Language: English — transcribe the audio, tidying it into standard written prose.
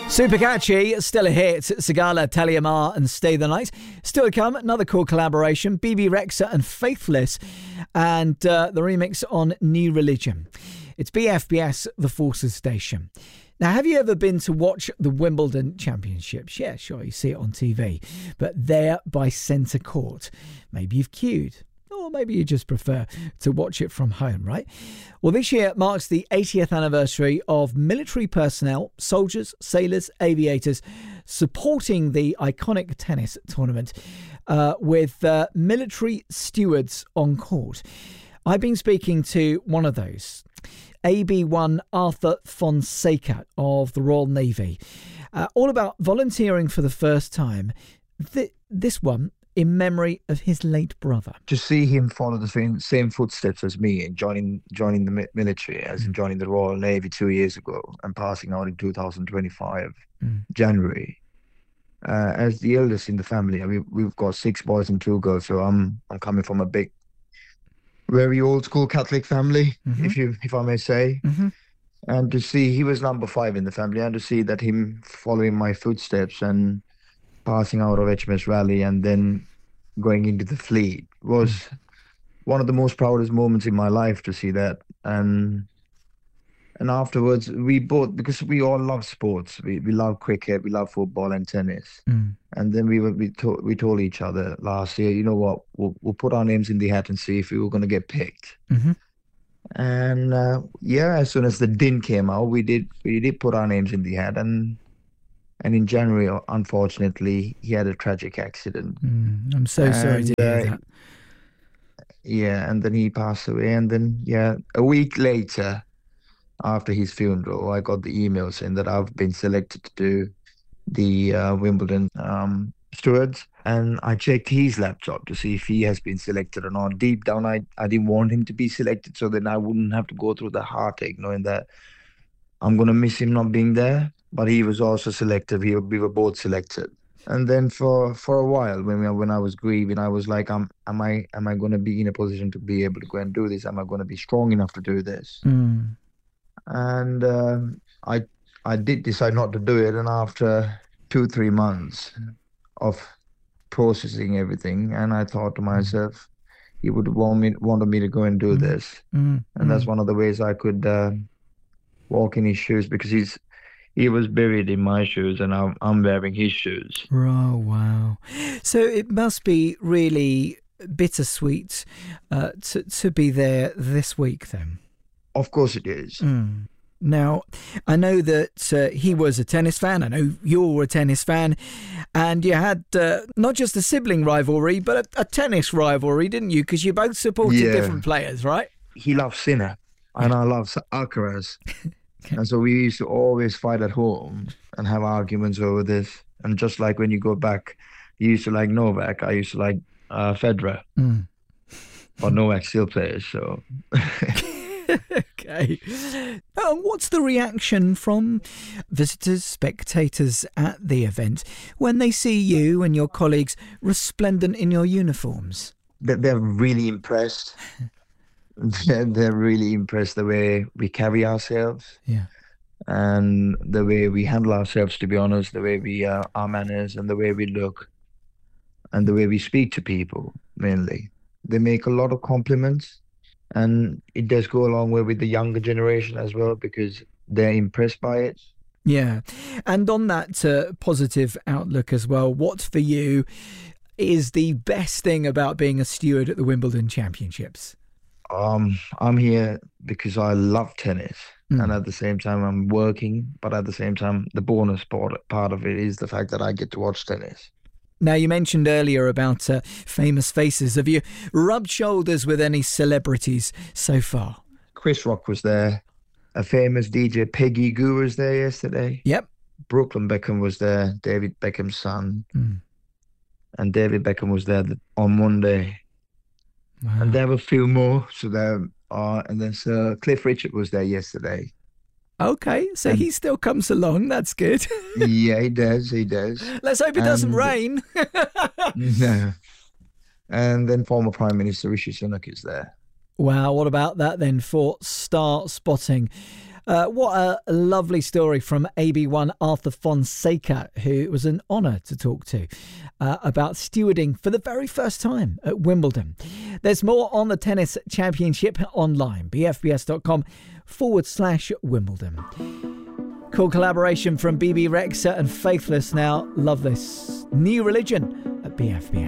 Super catchy, still a hit. Sigala, Taliamar and Stay the Night. Still to come, another cool collaboration. BB Rexa and Faithless, and the remix on New Religion. It's BFBS, the Forces Station. Now, have you ever been to watch the Wimbledon Championships? Yeah, sure, you see it on TV. But there by centre court. Maybe you've queued. Or maybe you just prefer to watch it from home, right? Well, this year marks the 80th anniversary of military personnel, soldiers, sailors, aviators, supporting the iconic tennis tournament with military stewards on court. I've been speaking to one of those, AB1 Arthur Fonseca of the Royal Navy, all about volunteering for the first time. This one in memory of his late brother. To see him follow the same footsteps as me and joining the military, as in joining the Royal Navy 2 years ago and passing out in 2025, January. As the eldest in the family, we've got 6 boys and 2 girls, so I'm coming from a big, very old school Catholic family, if I may say. And to see he was number 5 in the family, and to see that him following my footsteps and passing out of HMS Raleigh and then going into the fleet was one of the most proudest moments in my life, to see that. And afterwards, we both, because we all love sports, we love cricket, we love football and tennis. And then we told each other last year, you know what, we'll put our names in the hat and see if we were going to get picked. And as soon as the DIN came out, we did put our names in the hat. And in January, unfortunately, he had a tragic accident. I'm so sorry to hear that. Yeah, and then he passed away. And then, a week later, after his funeral, I got the email saying that I've been selected to do the Wimbledon stewards. And I checked his laptop to see if he has been selected or not. Deep down, I didn't want him to be selected, so then I wouldn't have to go through the heartache knowing that I'm going to miss him not being there. But he was also selected. We were both selected. And then for a while, when I was grieving, I was like, am I going to be in a position to be able to go and do this? Am I going to be strong enough to do this? And I did decide not to do it. And after 2-3 months of processing everything, and I thought to myself, he would wanted me to go and do this. And that's one of the ways I could walk in his shoes, because he was buried in my shoes and I'm wearing his shoes. Oh, wow. So it must be really bittersweet to be there this week then. Of course it is. Now, I know that he was a tennis fan. I know you're a tennis fan. And you had not just a sibling rivalry, but a tennis rivalry, didn't you? Because you both supported different players, right? He loves Sinner and I love Alcaraz. And so we used to always fight at home and have arguments over this. And just like when you go back, you used to like Novak, I used to like Federer. But Novak still plays, so... Okay. What's the reaction from visitors, spectators at the event when they see you and your colleagues resplendent in your uniforms? They're really impressed. They're really impressed the way we carry ourselves, and the way we handle ourselves, to be honest, the way we our manners and the way we look and the way we speak to people, mainly. They make a lot of compliments, and it does go a long way with the younger generation as well, because they're impressed by it. Yeah. And on that positive outlook as well, what for you is the best thing about being a steward at the Wimbledon Championships? I'm here because I love tennis, and at the same time I'm working, but at the same time the bonus part of it is the fact that I get to watch tennis. Now, you mentioned earlier about famous faces. Have you rubbed shoulders with any celebrities so far? Chris Rock was there. A famous DJ, Peggy Gou, was there yesterday. Yep. Brooklyn Beckham was there, David Beckham's son. And David Beckham was there on Monday. Wow. And there were a few more. So there are, and then Sir Cliff Richard was there yesterday. Okay, so he still comes along. That's good. Yeah, he does. Let's hope it doesn't rain. No. And then former Prime Minister Rishi Sunak is there. Wow, what about that then for star spotting? What a lovely story from AB1 Arthur Fonseca, who it was an honour to talk to about stewarding for the very first time at Wimbledon. There's more on the Tennis Championship online, bfbs.com/Wimbledon. Cool collaboration from BB Rexha and Faithless now. Love this. New Religion at BFBS.